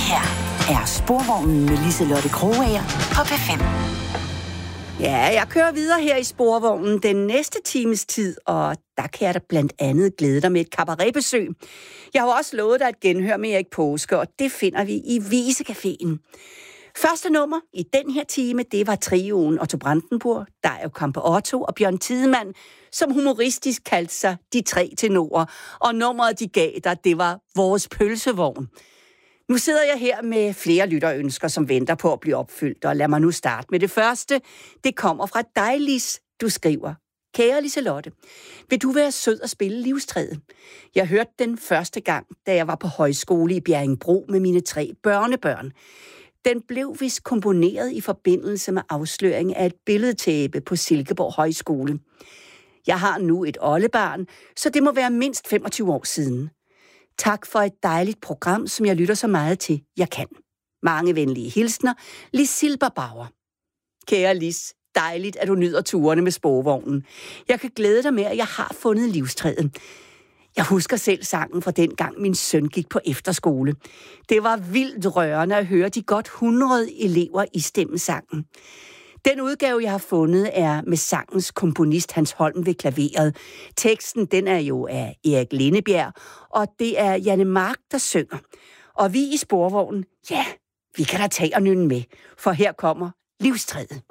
her er Sporvognen med Liselotte Krogager på P5. Ja, jeg kører videre her i Sporvognen den næste times tid, og der kan jeg da blandt andet glæde dig med et cabaretbesøg. Jeg har også lovet dig at genhøre med Erik Påske, og det finder vi i Visecaféen. Første nummer i den her time, det var trioen Otto Brandenburg, Dario Campeotto og Bjørn Tidemand, som humoristisk kaldte sig De Tre Tenorer, og nummeret de gav dig, det var Vores Pølsevogn. Nu sidder jeg her med flere lytterønsker, som venter på at blive opfyldt, og lad mig nu starte med det første. Det kommer fra dig, Lis. Du skriver: Kære Liselotte, vil du være sød at spille Livstræet? Jeg hørte den første gang, da jeg var på højskole i Bjerringbro med mine 3 børnebørn. Den blev vist komponeret i forbindelse med afsløring af et billedtæppe på Silkeborg Højskole. Jeg har nu et oldebarn, så det må være mindst 25 år siden. Tak for et dejligt program, som jeg lytter så meget til, jeg kan. Mange venlige hilsner, Lis Silberbauer. Kære Lis, dejligt, at du nyder turene med Sporvognen. Jeg kan glæde dig med, at jeg har fundet livstræet. Jeg husker selv sangen fra dengang min søn gik på efterskole. Det var vildt rørende at høre de godt 100 elever i stemmesangen. Den udgave, jeg har fundet, er med sangens komponist Hans Holm ved klaveret. Teksten, den er jo af Erik Lindebjerg, og det er Janne Mark, der synger. Og vi i Sporvognen, ja, vi kan da tage og nynne med, for her kommer Livstræet.